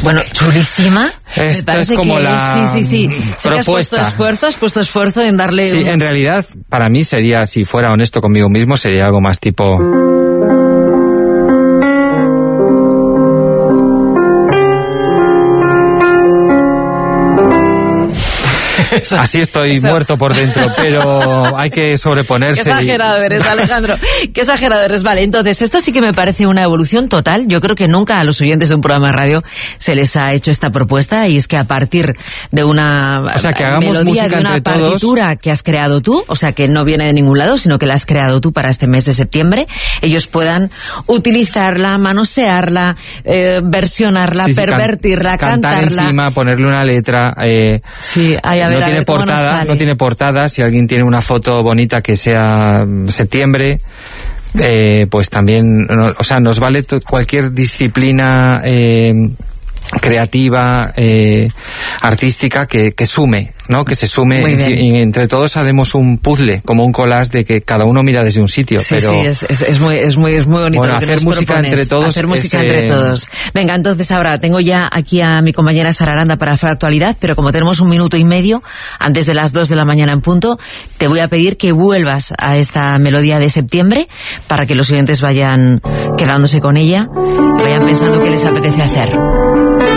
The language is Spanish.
Bueno, chulísima. Esto es como la sí. Sé que has puesto esfuerzo en darle... Sí, en realidad, para mí sería, si fuera honesto conmigo mismo, sería algo más tipo... Así estoy muerto por dentro, pero hay que sobreponerse. Qué exagerado eres, Alejandro. Qué exagerado eres. Vale, entonces, esto sí que me parece una evolución total. Yo creo que nunca a los oyentes de un programa de radio se les ha hecho esta propuesta, y es que a partir de una melodía, de una partitura que has creado tú, o sea, que no viene de ningún lado, sino que la has creado tú para este mes de septiembre, ellos puedan utilizarla, manosearla, versionarla, pervertirla, cantar cantarla. Encima, ponerle una letra. No tiene portada. Si alguien tiene una foto bonita que sea septiembre, pues también, nos vale cualquier disciplina creativa, artística que sume, ¿no? Que se sume y entre todos haremos un puzzle, como un collage de que cada uno mira desde un sitio. Sí, pero es muy bonito. Bueno, lo que hacer música propones, entre todos. Hacer música entre todos. Venga, entonces ahora tengo ya aquí a mi compañera Sara Aranda para hacer actualidad, pero como tenemos 1 minuto y medio antes de las 2 de la mañana en punto, te voy a pedir que vuelvas a esta melodía de septiembre para que los oyentes vayan quedándose con ella y vayan pensando qué les apetece hacer.